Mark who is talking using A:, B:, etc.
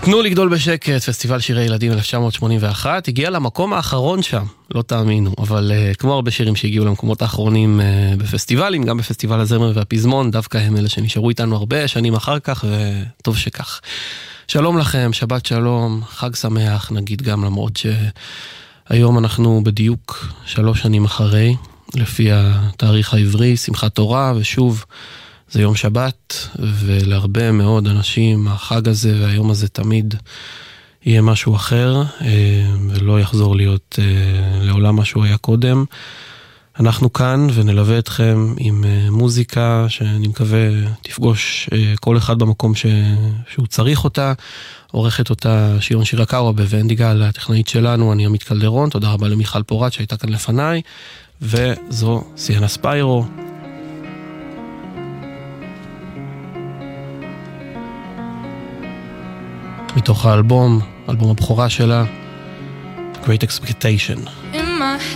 A: תנו לגדול בשקט, פסטיבל שירי ילדים 1981, הגיע למקום האחרון שם, לא תאמינו, אבל כמו הרבה שירים שהגיעו למקומות האחרונים בפסטיבלים, גם בפסטיבל הזמר והפזמון, דווקא הם אלה שנשארו איתנו הרבה שנים אחר כך, וטוב שכך. שלום לכם, שבת שלום, חג שמח, נגיד גם למרות שהיום אנחנו בדיוק 3 שנים אחרי, לפי התאריך העברי, שמחת תורה, ושוב, זה יום שבת, ולהרבה מאוד אנשים, החג הזה והיום הזה תמיד יהיה משהו אחר, ולא יחזור להיות לעולם מה שהוא היה קודם. אנחנו כאן ונלווה אתכם עם מוזיקה שאני מקווה תפגוש כל אחד במקום שהוא צריך אותה. עורכת אותה שירון שירקאווה ואנדיגל, הטכנאית שלנו, אני עמית קלדרון, תודה רבה למיכל פורת שהייתה כאן לפניי, וזו סיאנה ספיירו. מתוך האלבום, אלבום הבכורה שלה, Great Expectation.
B: In my